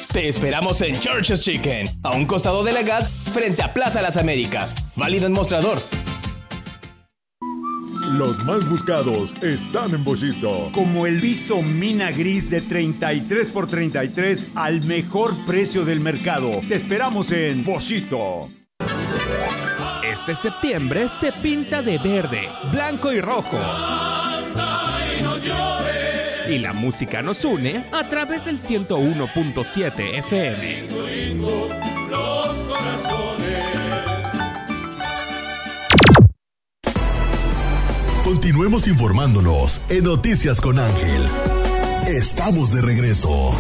Te esperamos en Church's Chicken, a un costado de la gas, frente a Plaza Las Américas. Válido en mostrador. Los más buscados están en Bollito. Como el viso mina gris de 33 por 33 al mejor precio del mercado. Te esperamos en Bollito. Este septiembre se pinta de verde, blanco y rojo. Y la música nos une a través del 101.7 FM. Continuemos informándonos en Noticias con Ángel. Estamos de regreso.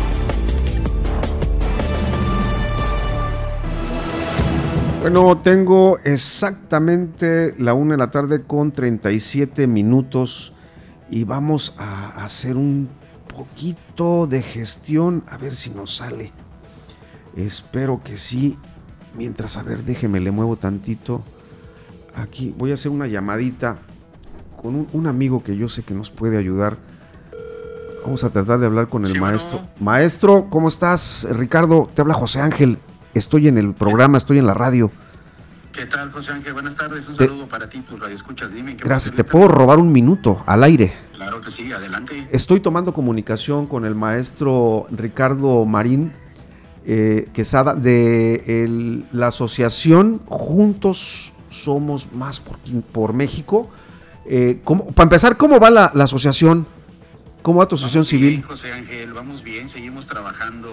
Bueno, tengo exactamente la 1:37 p.m. y vamos a hacer un poquito de gestión, a ver si nos sale. Espero que sí. Mientras, a ver, déjeme, le muevo tantito. Aquí voy a hacer una llamadita con un amigo que yo sé que nos puede ayudar. Vamos a tratar de hablar con el maestro. Maestro, ¿cómo estás? Ricardo, te habla José Ángel. Estoy en el programa, estoy en la radio. ¿Qué tal, José Ángel? Buenas tardes, un saludo para ti, tus radioescuchas. Dime. Gracias, ¿te puedo robar un minuto al aire? Claro que sí, adelante. Estoy tomando comunicación con el maestro Ricardo Marín Quesada de la asociación Juntos Somos Más por México. Para empezar, ¿cómo va la asociación? ¿Cómo va tu asociación civil? Bien, José Ángel, vamos bien, seguimos trabajando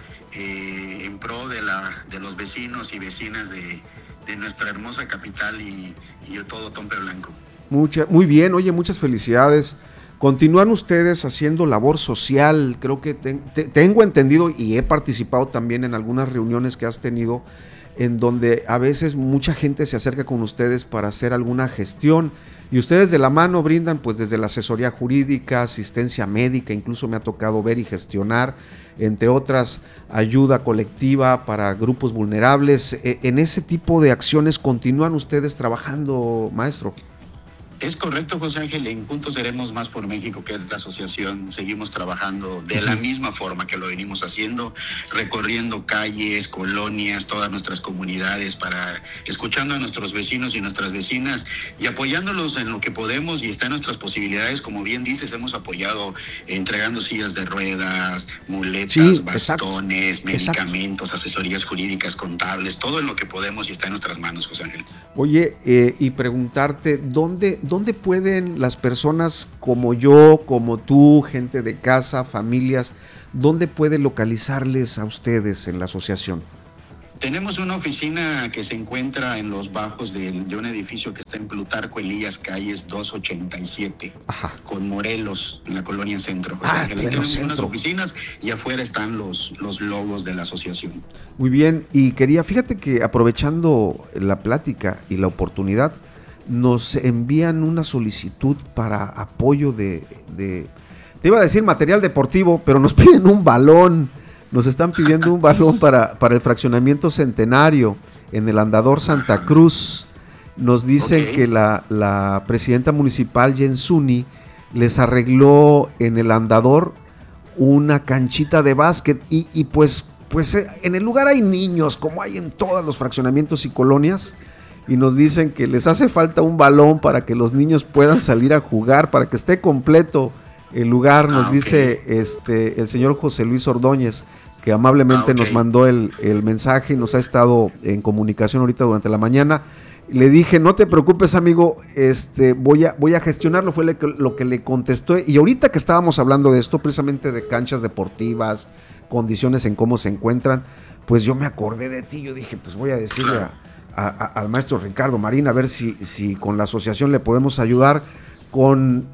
en pro de los vecinos y vecinas de nuestra hermosa capital y todo Tompe Blanco. Muy bien, oye, muchas felicidades. Continúan ustedes haciendo labor social, creo que tengo entendido y he participado también en algunas reuniones que has tenido en donde a veces mucha gente se acerca con ustedes para hacer alguna gestión y ustedes de la mano brindan pues desde la asesoría jurídica, asistencia médica, incluso me ha tocado ver y gestionar, entre otras, ayuda colectiva para grupos vulnerables. En ese tipo de acciones continúan ustedes trabajando, maestro. Es correcto, José Ángel, en Juntos Seremos Más por México, que es la asociación, seguimos trabajando de la misma forma que lo venimos haciendo, recorriendo calles, colonias, todas nuestras comunidades, escuchando a nuestros vecinos y nuestras vecinas y apoyándolos en lo que podemos y está en nuestras posibilidades. Como bien dices, hemos apoyado entregando sillas de ruedas, muletas, sí, bastones, medicamentos, asesorías jurídicas, contables, todo en lo que podemos y está en nuestras manos, José Ángel. Oye, y preguntarte, ¿dónde pueden las personas como yo, como tú, gente de casa, familias, dónde puede localizarles a ustedes en la asociación? Tenemos una oficina que se encuentra en los bajos de un edificio que está en Plutarco Elías, calles 287, con Morelos, en la colonia Centro. Ahí tenemos unas oficinas y afuera están los logos de la asociación. Muy bien, y fíjate que aprovechando la plática y la oportunidad, nos envían una solicitud para apoyo te iba a decir material deportivo, pero nos piden un balón. Nos están pidiendo un balón para el fraccionamiento Centenario en el Andador Santa Cruz. Nos dicen que la presidenta municipal, Jensuni, les arregló en el Andador una canchita de básquet y pues en el lugar hay niños, como hay en todos los fraccionamientos y colonias, y nos dicen que les hace falta un balón para que los niños puedan salir a jugar, para que esté completo el lugar. Nos dice el señor José Luis Ordóñez, que amablemente nos mandó el mensaje y nos ha estado en comunicación ahorita durante la mañana. Le dije, no te preocupes, amigo, voy a gestionarlo, fue lo que le contestó. Y ahorita que estábamos hablando de esto, precisamente de canchas deportivas, condiciones en cómo se encuentran, pues yo me acordé de ti. Yo dije, pues voy a decirle al maestro Ricardo Marín a ver si con la asociación le podemos ayudar con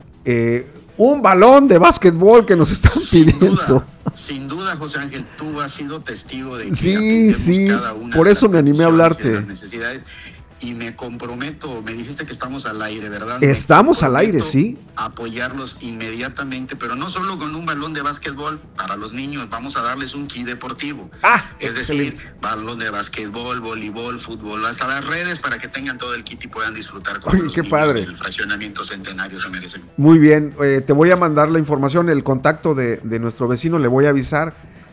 un balón de básquetbol que nos están pidiendo. Sin duda, José Ángel, tú has sido testigo de que sí, cada una por eso me animé a hablarte. Las necesidades. Y me comprometo, me dijiste que estamos al aire, ¿verdad? Estamos al aire, sí. Apoyarlos inmediatamente, pero no solo con un balón de básquetbol para los niños, vamos a darles un kit deportivo. Es decir, balón de básquetbol, voleibol, fútbol, hasta las redes para que tengan todo el kit y puedan disfrutar con los niños padre. del fraccionamiento Centenario se merecen. Muy bien, te voy a mandar la información, el contacto de nuestro vecino, le voy a avisar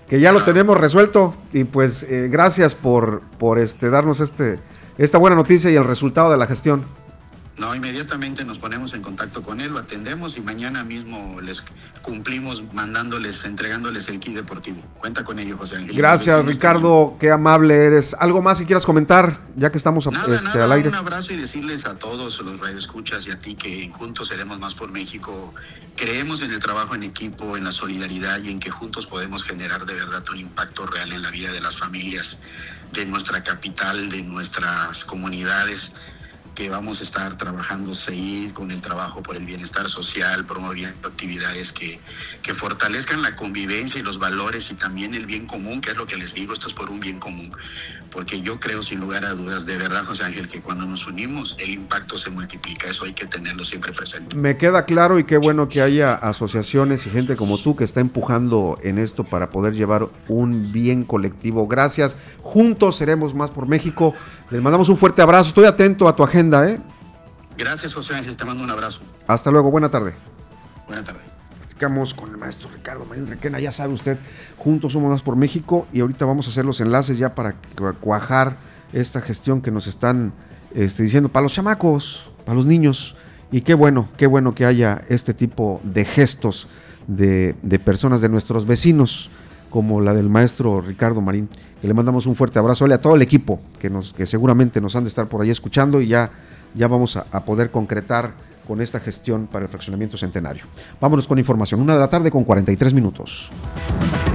que ya lo tenemos resuelto y pues gracias por darnos esta buena noticia y el resultado de la gestión. No, inmediatamente nos ponemos en contacto con él, lo atendemos y mañana mismo les cumplimos entregándoles el kit deportivo. Cuenta con ello, José Ángel. Gracias, Ricardo, qué amable eres. ¿Algo más si quieras comentar, ya que estamos Nada, al aire? Un abrazo y decirles a todos los radioescuchas y a ti que juntos seremos más por México. Creemos en el trabajo en equipo, en la solidaridad y en que juntos podemos generar de verdad un impacto real en la vida de las familias de nuestra capital, de nuestras comunidades, que vamos a estar trabajando, seguir con el trabajo por el bienestar social, promoviendo actividades que fortalezcan la convivencia y los valores y también el bien común, que es lo que les digo, esto es por un bien común. Porque yo creo sin lugar a dudas, de verdad, José Ángel, que cuando nos unimos el impacto se multiplica, eso hay que tenerlo siempre presente. Me queda claro y qué bueno que haya asociaciones y gente como tú que está empujando en esto para poder llevar un bien colectivo. Gracias, juntos seremos más por México. Les mandamos un fuerte abrazo, estoy atento a tu agenda, ¿eh? Gracias, José Ángel, te mando un abrazo. Hasta luego, buena tarde. Buena tarde. Platicamos con el maestro Ricardo Marín Requena, ya sabe usted, juntos somos más por México y ahorita vamos a hacer los enlaces ya para cuajar esta gestión que nos están diciendo para los chamacos, para los niños, y qué bueno que haya este tipo de gestos de personas, de nuestros vecinos, como la del maestro Ricardo Marín, que le mandamos un fuerte abrazo a todo el equipo que seguramente nos han de estar por ahí escuchando y ya vamos a poder concretar con esta gestión para el fraccionamiento Centenario. Vámonos con información, 1:43 p.m.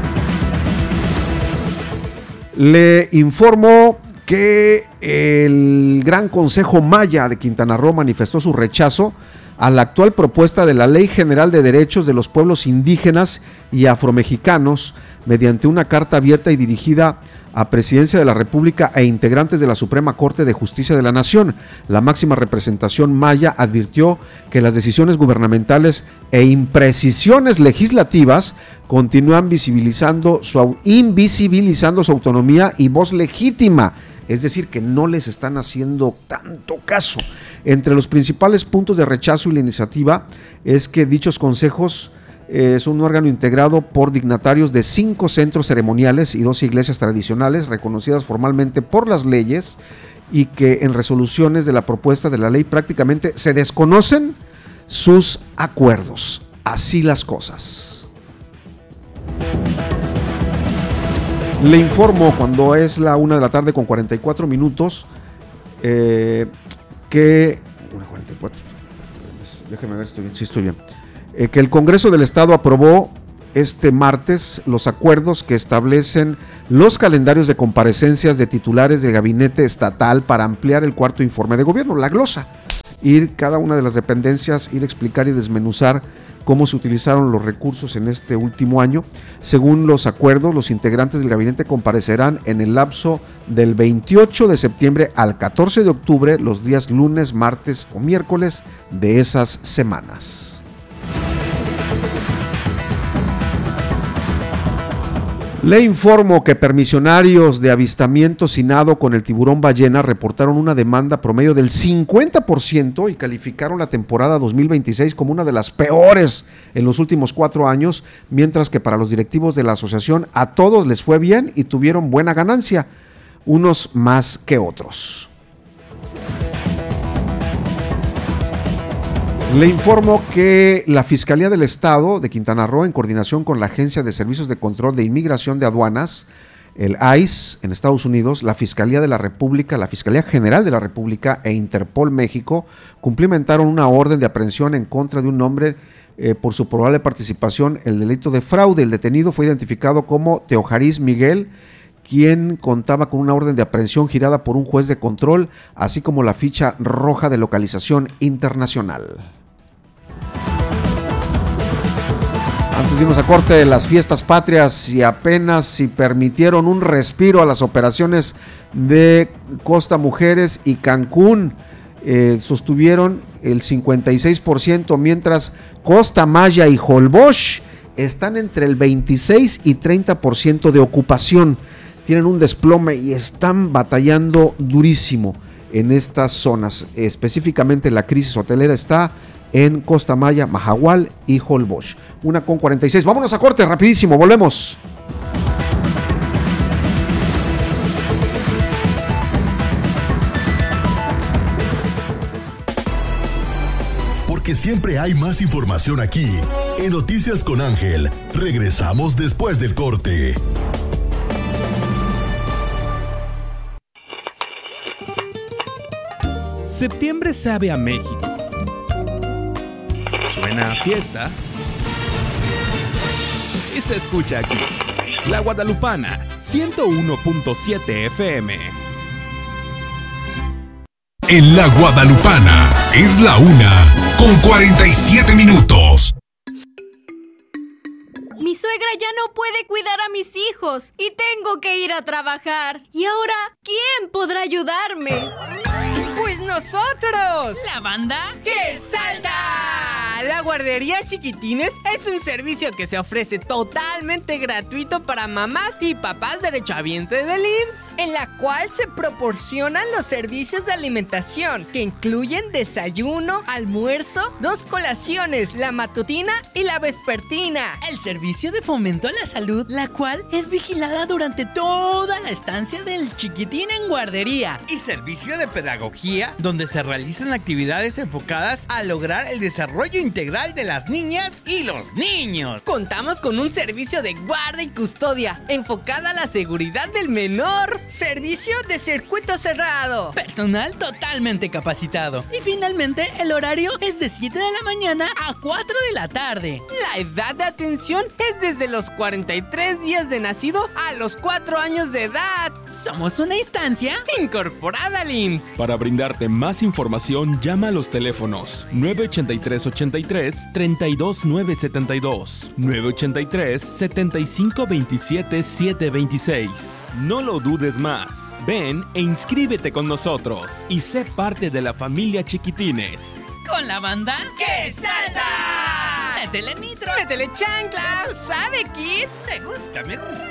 Le informo que el Gran Consejo Maya de Quintana Roo manifestó su rechazo a la actual propuesta de la Ley General de Derechos de los Pueblos Indígenas y Afromexicanos mediante una carta abierta y dirigida a Presidencia de la República e integrantes de la Suprema Corte de Justicia de la Nación. La máxima representación maya advirtió que las decisiones gubernamentales e imprecisiones legislativas continúan invisibilizando su autonomía y voz legítima, es decir, que no les están haciendo tanto caso. Entre los principales puntos de rechazo y la iniciativa es que dichos consejos es un órgano integrado por dignatarios de 5 centros ceremoniales y 2 iglesias tradicionales reconocidas formalmente por las leyes y que en resoluciones de la propuesta de la ley prácticamente se desconocen sus acuerdos. Así las cosas. Le informo cuando es la 1:44 p.m. Que 1:44. Déjeme ver si estoy bien. Que el Congreso del Estado aprobó este martes los acuerdos que establecen los calendarios de comparecencias de titulares de gabinete estatal para ampliar el cuarto informe de gobierno, la glosa. Ir cada una de las dependencias, ir a explicar y desmenuzar cómo se utilizaron los recursos en este último año. Según los acuerdos, los integrantes del gabinete comparecerán en el lapso del 28 de septiembre al 14 de octubre, los días lunes, martes o miércoles de esas semanas. Le informo que permisionarios de avistamiento sin nado con el tiburón ballena reportaron una demanda promedio del 50% y calificaron la temporada 2026 como una de las peores en los últimos 4 años, mientras que para los directivos de la asociación a todos les fue bien y tuvieron buena ganancia, unos más que otros. Le informo que la Fiscalía del Estado de Quintana Roo, en coordinación con la Agencia de Servicios de Control de Inmigración de Aduanas, el ICE en Estados Unidos, la Fiscalía de la República, la Fiscalía General de la República e Interpol México cumplimentaron una orden de aprehensión en contra de un hombre por su probable participación en el delito de fraude. El detenido fue identificado como Teojariz Miguel, quien contaba con una orden de aprehensión girada por un juez de control, así como la ficha roja de localización internacional. Antes de irnos a corte, las fiestas patrias y apenas si permitieron un respiro a las operaciones de Costa Mujeres y Cancún, sostuvieron el 56%, mientras Costa Maya y Holbox están entre el 26 y 30% de ocupación. Tienen un desplome y están batallando durísimo en estas zonas. Específicamente la crisis hotelera está en Costa Maya, Mahahual y Holbox. 1:46. Vámonos a corte, rapidísimo, volvemos. porque siempre hay más información aquí. En Noticias con Ángel, regresamos después del corte. Septiembre sabe a México. Suena a fiesta. Y se escucha aquí. La Guadalupana, 101.7 FM. En La Guadalupana es la 1:47. Mi suegra ya no puede cuidar a mis hijos y tengo que ir a trabajar. ¿Y ahora quién podrá ayudarme? ¡Pues nosotros! ¿La banda? ¡Que salta! La guardería Chiquitines es un servicio que se ofrece totalmente gratuito para mamás y papás derechohabientes del IMSS, en la cual se proporcionan los servicios de alimentación que incluyen desayuno, almuerzo, 2 colaciones, la matutina y la vespertina. El servicio de fomento a la salud, la cual es vigilada durante toda la estancia del chiquitín en guardería. Y servicio de pedagogía, donde se realizan actividades enfocadas a lograr el desarrollo integral de las niñas y los niños. Contamos con un servicio de guarda y custodia enfocada a la seguridad del menor. Servicio de circuito cerrado. Personal totalmente capacitado. Y finalmente, el horario es de 7 de la mañana a 4 de la tarde. La edad de atención es desde los 43 días de nacido a los 4 años de edad. Somos una instancia incorporada al IMSS. Para brindarte más información, llama a los teléfonos 983-83-32972, 983-7527-726. No lo dudes más. Ven e inscríbete con nosotros y sé parte de la familia Chiquitines. Con la banda ¡Que salta! ¡Métele nitro! ¡Métele chancla! ¿Tú sabes, Kid? Me gusta.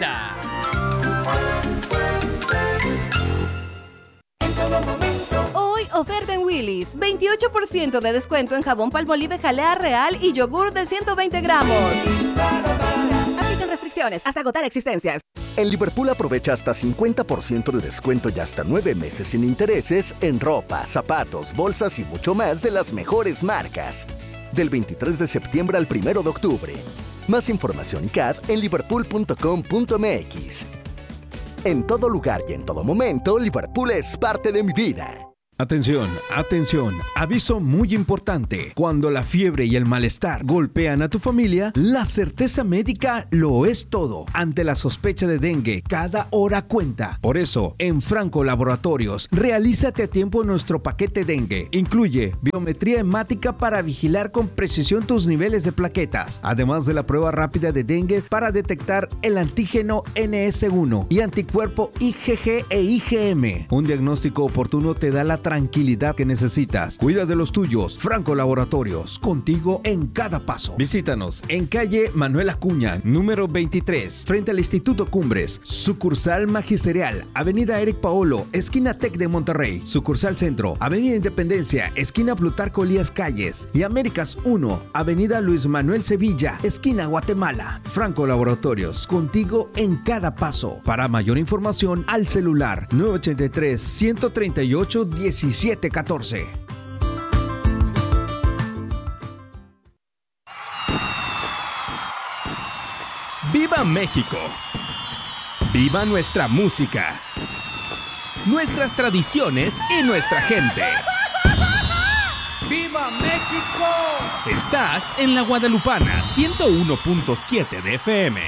Hoy oferta en Willy's, 28% de descuento en jabón Palmolive Jalea Real y yogur de 120 gramos. Aplican restricciones hasta agotar existencias. En Liverpool aprovecha hasta 50% de descuento y hasta 9 meses sin intereses en ropa, zapatos, bolsas y mucho más de las mejores marcas. Del 23 de septiembre al 1 de octubre. Más información y CAD en liverpool.com.mx. En todo lugar y en todo momento, Liverpool es parte de mi vida. Atención, atención, aviso muy importante. Cuando la fiebre y el malestar golpean a tu familia, la certeza médica lo es todo. Ante la sospecha de dengue, cada hora cuenta. Por eso, en Franco Laboratorios, realízate a tiempo nuestro paquete dengue. Incluye biometría hemática para vigilar con precisión tus niveles de plaquetas, además de la prueba rápida de dengue para detectar el antígeno NS1 y anticuerpo IgG e IgM. Un diagnóstico oportuno te da la tranquilidad que necesitas. Cuida de los tuyos. Franco Laboratorios, contigo en cada paso. Visítanos en calle Manuel Acuña, número 23, frente al Instituto Cumbres. Sucursal Magisterial, Avenida Eric Paolo, esquina Tec de Monterrey. Sucursal Centro, Avenida Independencia, esquina Plutarco Elías Calles. Y Américas 1, Avenida Luis Manuel Sevilla, esquina Guatemala. Franco Laboratorios, contigo en cada paso. Para mayor información, al celular 983-138-1714. ¡Viva México! ¡Viva nuestra música! Nuestras tradiciones y nuestra gente. ¡Viva México! Estás en La Guadalupana, 101.7 de FM.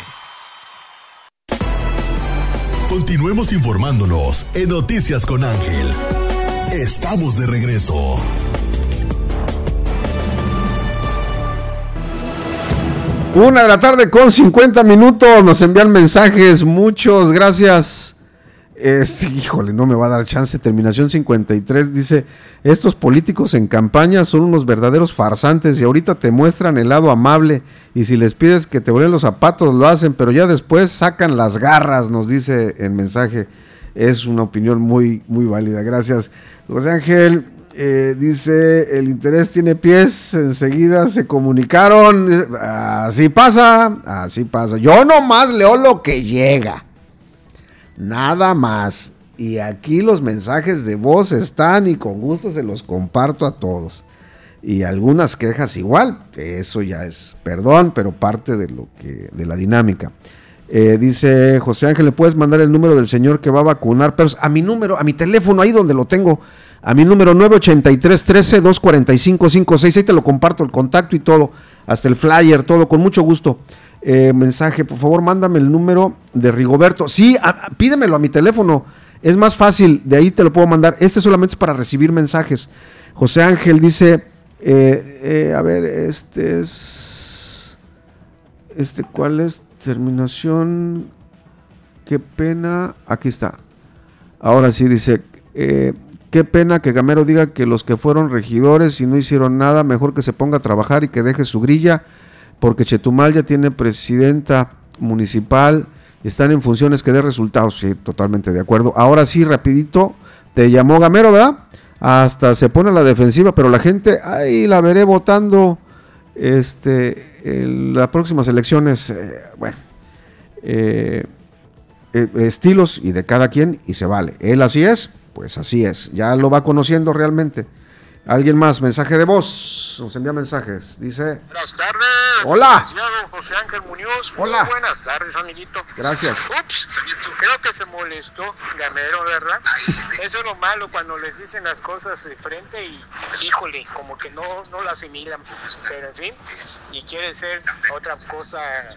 Continuemos informándonos en Noticias con Ángel. Estamos de regreso. Una de la tarde con 50 minutos. Nos envían mensajes. Muchos gracias. Híjole, no me va a dar chance. Terminación 53 dice: estos políticos en campaña son unos verdaderos farsantes y ahorita te muestran el lado amable y si les pides que te vuelen los zapatos lo hacen, pero ya después sacan las garras, nos dice el mensaje. Es una opinión muy, muy válida. Gracias, José Ángel. Dice: el interés tiene pies, enseguida se comunicaron. Así pasa. Yo nomás leo lo que llega. Nada más. Y aquí los mensajes de voz están y con gusto se los comparto a todos. y algunas quejas igual, eso ya es perdón, pero parte de la dinámica. Dice José Ángel, ¿le puedes mandar el número del señor que va a vacunar perros? A mi número, a mi teléfono, ahí donde lo tengo, a mi número 983-13-245-56, ahí te lo comparto, el contacto y todo, hasta el flyer, todo, con mucho gusto. Mensaje, por favor, mándame el número de Rigoberto. Sí, pídemelo a mi teléfono, es más fácil, de ahí te lo puedo mandar. Este solamente es para recibir mensajes. José Ángel dice, a ver, ¿cuál es? Terminación, qué pena, aquí está. Ahora sí dice, qué pena que Gamero diga que los que fueron regidores y no hicieron nada, mejor que se ponga a trabajar y que deje su grilla, porque Chetumal ya tiene presidenta municipal, están en funciones que dé resultados. Sí, totalmente de acuerdo. Ahora sí, rapidito, te llamó Gamero, ¿verdad? Hasta se pone a la defensiva, pero la gente, ahí la veré votando en las próximas elecciones, estilos y de cada quien, y se vale. Él así es, pues así es, ya lo va conociendo realmente. Alguien más, mensaje de voz, nos envía mensajes, dice... Buenas tardes. Hola. Licenciado José Ángel Muñoz. Hola. Muy buenas tardes, amiguito. Gracias. Ups, creo que se molestó Gamero, ¿verdad? Eso es lo malo cuando les dicen las cosas de frente y, híjole, como que no lo asimilan. Pero en fin, y quiere ser otra cosa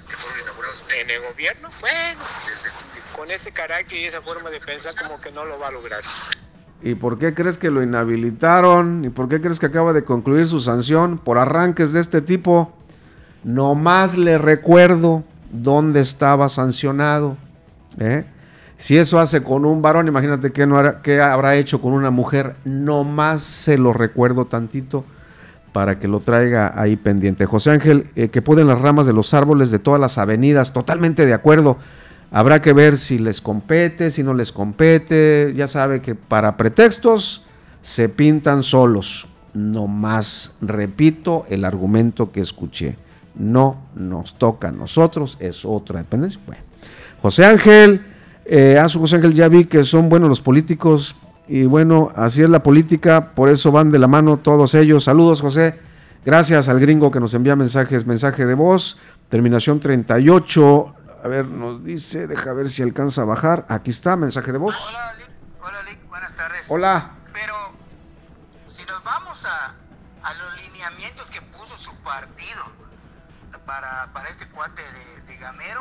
en el gobierno, bueno, con ese carácter y esa forma de pensar como que no lo va a lograr. ¿Y por qué crees que lo inhabilitaron? ¿Y por qué crees que acaba de concluir su sanción por arranques de este tipo? Nomás le recuerdo dónde estaba sancionado. Si eso hace con un varón, imagínate qué habrá hecho con una mujer. Nomás se lo recuerdo tantito para que lo traiga ahí pendiente. José Ángel, que poden las ramas de los árboles de todas las avenidas, totalmente de acuerdo. Habrá que ver si les compete, si no les compete. Ya sabe que para pretextos se pintan solos. Nomás repito el argumento que escuché. No nos toca a nosotros, es otra dependencia. Bueno, José Ángel, José Ángel, ya vi que son buenos los políticos y bueno, así es la política, por eso van de la mano todos ellos. Saludos, José. Gracias al gringo que nos envía mensajes, mensaje de voz, terminación 38. A ver, nos dice, deja ver si alcanza a bajar. Aquí está, mensaje de voz. Hola, Lick, buenas tardes. Hola. Pero, si nos vamos a los lineamientos que puso su partido para este cuate de Gamero,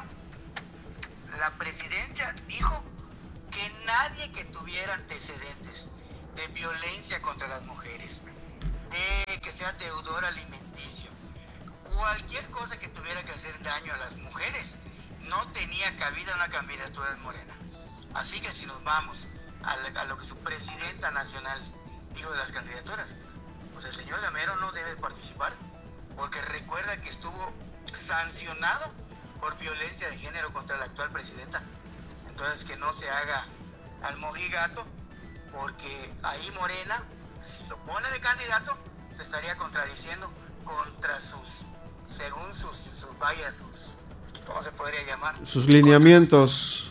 la presidencia dijo que nadie que tuviera antecedentes de violencia contra las mujeres, de que sea deudor alimenticio, cualquier cosa que tuviera que hacer daño a las mujeres, no tenía cabida una candidatura en Morena. Así que si nos vamos a lo que su presidenta nacional dijo de las candidaturas, pues el señor Gamero no debe participar, porque recuerda que estuvo sancionado por violencia de género contra la actual presidenta. Entonces que no se haga al mojigato, porque ahí Morena, si lo pone de candidato, se estaría contradiciendo contra según sus ¿cómo se podría llamar? Sus lineamientos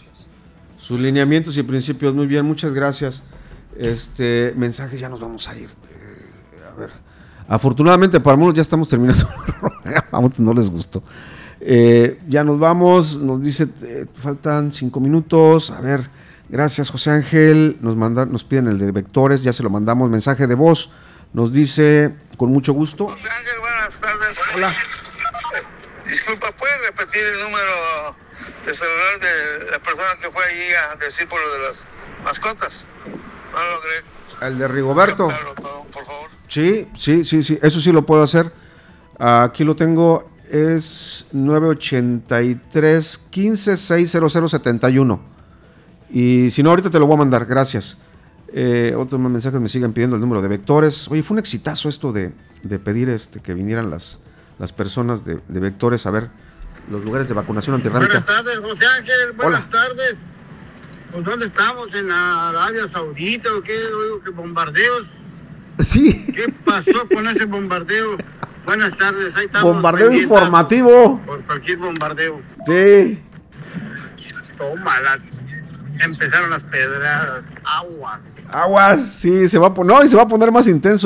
y principios. Muy bien, muchas gracias. Mensaje, ya nos vamos a ir. A ver, afortunadamente para algunos ya estamos terminando. Vamos, no les gustó. Ya nos vamos, nos dice, faltan 5 minutos. A ver, gracias, José Ángel. Nos piden el de vectores, ya se lo mandamos. Mensaje de voz, nos dice, con mucho gusto. José Ángel, buenas tardes. Hola. Disculpa, ¿puedes repetir el número de celular de la persona que fue allí a decir por lo de las mascotas? No lo logré. El de Rigoberto. Todo, por favor. Sí, eso sí lo puedo hacer. Aquí lo tengo, es 983-15-600-71. Y si no, ahorita te lo voy a mandar, gracias. Otros mensajes me siguen pidiendo el número de vectores. Oye, fue un exitazo esto de pedir que vinieran las personas de vectores a ver los lugares de vacunación antirrábica. Buenas tardes, José Ángel, buenas tardes. Pues ¿dónde estamos? ¿En la Arabia Saudita o qué? Oigo que bombardeos. Sí. ¿Qué pasó con ese bombardeo? Buenas tardes, ahí estamos. Bombardeo informativo. Por cualquier bombardeo. Sí. Tómala. Empezaron las pedradas. Aguas, sí, se va a poner más intenso.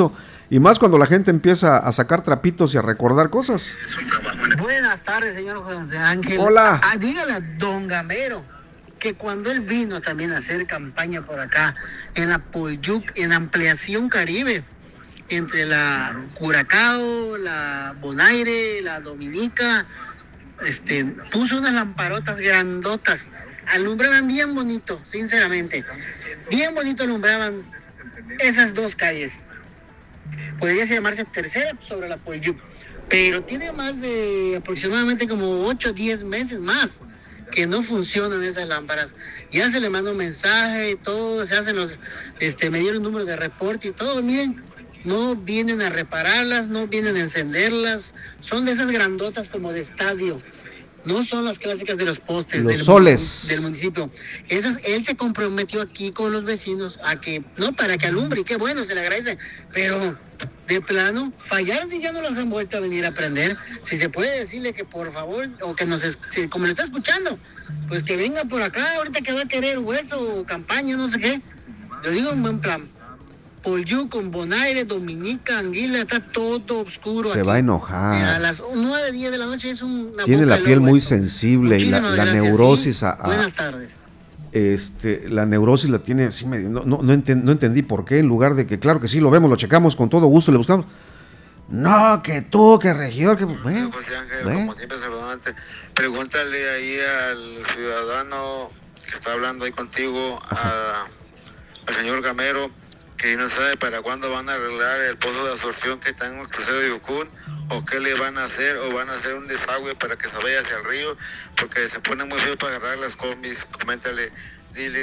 Y más cuando la gente empieza a sacar trapitos y a recordar cosas. Buenas tardes, señor José Ángel. Hola. Dígale a don Gamero que cuando él vino también a hacer campaña por acá, en la Polyuc, en Ampliación Caribe, entre la Curacao, la Bonaire, la Dominica, puso unas lamparotas grandotas, alumbraban bien bonito, sinceramente, bien bonito alumbraban esas dos calles. Podría llamarse tercera sobre la Polyuc, pero tiene más de aproximadamente como 8 o 10 meses más que no funcionan esas lámparas. Ya se le manda un mensaje y todo, se hacen me dieron el número de reporte y todo, miren, no vienen a repararlas, no vienen a encenderlas, son de esas grandotas como de estadio, no son las clásicas de los postes los soles del municipio. Esas, él se comprometió aquí con los vecinos a que, no, para que alumbre, y qué bueno, se le agradece, pero de plano, fallaron y ya no los han vuelto a venir a prender. Si se puede decirle que por favor, o que como lo está escuchando, pues que venga por acá, ahorita que va a querer hueso o campaña, no sé qué. Yo digo un buen plan. Polyuc con Bonaire, Dominica, Anguila, está todo oscuro. Se aquí va a enojar. A las 9, 10 de la noche es una tiene boca la piel muy esto. sensible. Muchísimas y la gracias, neurosis sí. Buenas tardes. La neurosis la tiene así medio, no entendí por qué, en lugar de que claro que sí lo vemos, lo checamos con todo gusto, le buscamos. No, que tú, que regidor, que bueno, José Ángel, como siempre saludante, pregúntale ahí al ciudadano que está hablando ahí contigo, al señor Gamero, que no sabe para cuándo van a arreglar el pozo de absorción que está en el crucero de Yukun, o qué le van a hacer, o van a hacer un desagüe para que se vaya hacia el río, porque se pone muy feo para agarrar las combis. Coméntale, dile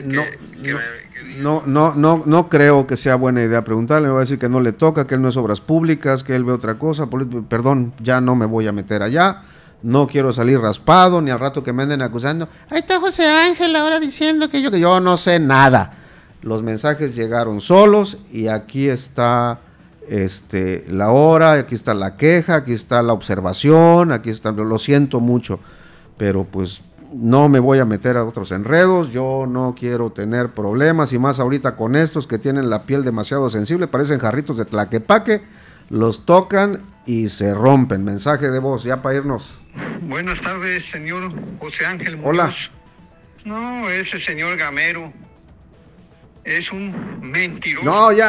no creo que sea buena idea preguntarle. Me va a decir que no le toca, que él no es obras públicas, que él ve otra cosa. Perdón, ya no me voy a meter allá. No quiero salir raspado, ni al rato que me anden acusando. Ahí está José Ángel ahora diciendo que yo no sé nada. Los mensajes llegaron solos y aquí está la hora, aquí está la queja, aquí está la observación, aquí está, lo siento mucho, pero pues no me voy a meter a otros enredos, yo no quiero tener problemas, y más ahorita con estos que tienen la piel demasiado sensible, parecen jarritos de tlaquepaque, los tocan y se rompen. Mensaje de voz, ya para irnos. Buenas tardes, señor José Ángel Muñoz. Hola. No, ese señor Gamero es un mentiroso. No, ya,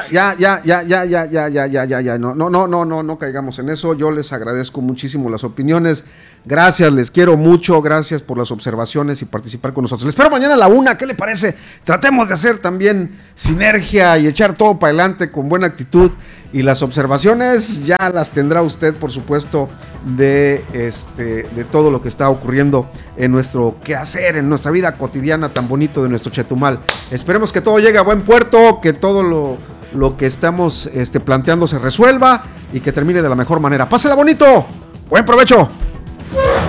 no caigamos en eso. Yo les agradezco muchísimo las opiniones. Gracias, les quiero mucho. Gracias por las observaciones y participar con nosotros. Les espero mañana a la 1. ¿Qué le parece? Tratemos de hacer también sinergia y echar todo para adelante con buena actitud. Y las observaciones ya las tendrá usted, por supuesto, de todo lo que está ocurriendo en nuestro quehacer, en nuestra vida cotidiana tan bonito de nuestro Chetumal. Esperemos que todo llegue a buen puerto, que todo lo que estamos planteando se resuelva y que termine de la mejor manera. ¡Pásela bonito! ¡Buen provecho!